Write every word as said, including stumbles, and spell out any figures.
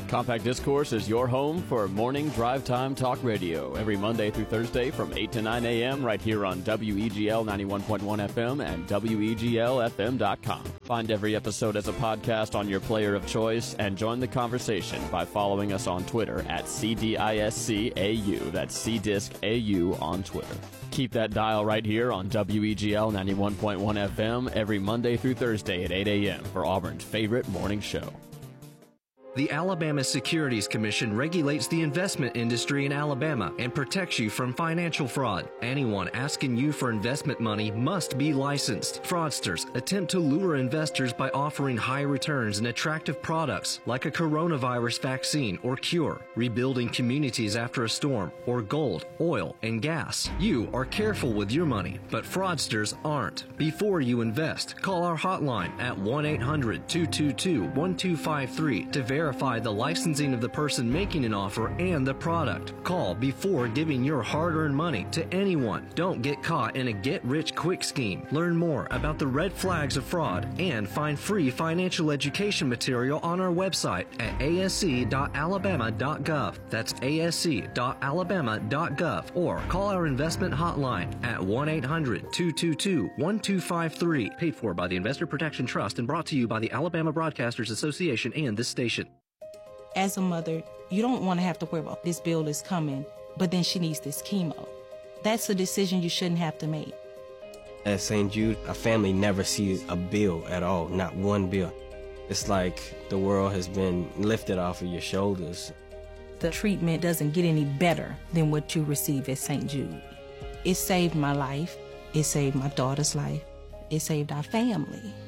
Compact Discourse is your home for morning drive time talk radio every Monday through Thursday from eight to nine a.m. right here on W E G L ninety-one point one F M and W E G L F M dot com. Find every episode as a podcast on your player of choice and join the conversation by following us on Twitter at C D I S C A U. That's C Disc A U on Twitter. Keep that dial right here on W E G L ninety-one point one F M every Monday through Thursday at eight a.m. for Auburn's favorite morning show. The Alabama Securities Commission regulates the investment industry in Alabama and protects you from financial fraud. Anyone asking you for investment money must be licensed. Fraudsters attempt to lure investors by offering high returns and attractive products like a coronavirus vaccine or cure, rebuilding communities after a storm, or gold, oil, and gas. You are careful with your money, but fraudsters aren't. Before you invest, call our hotline at one eight hundred two two two one two five three to verify Verify the licensing of the person making an offer and the product. Call before giving your hard-earned money to anyone. Don't get caught in a get-rich-quick scheme. Learn more about the red flags of fraud and find free financial education material on our website at A S C dot alabama dot gov. That's A S C dot alabama dot gov, or call our investment hotline at one eight hundred two two two one two five three. Paid for by the Investor Protection Trust and brought to you by the Alabama Broadcasters Association and this station. As a mother, you don't want to have to worry about this bill is coming, but then she needs this chemo. That's a decision you shouldn't have to make. At Saint Jude, a family never sees a bill at all, not one bill. It's like the world has been lifted off of your shoulders. The treatment doesn't get any better than what you receive at Saint Jude. It saved my life. It saved my daughter's life. It saved our family.